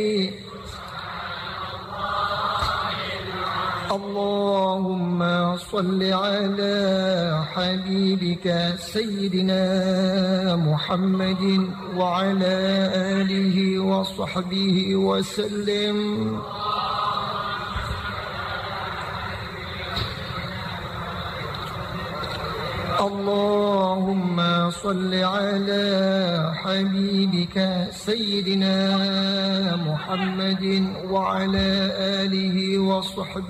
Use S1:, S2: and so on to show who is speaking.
S1: اللهم صل على حبيبك سيدنا محمد وعلى آله وصحبه وسلم. اللهم صل على حبيبك سيدنا محمد وعلى آله وصحبه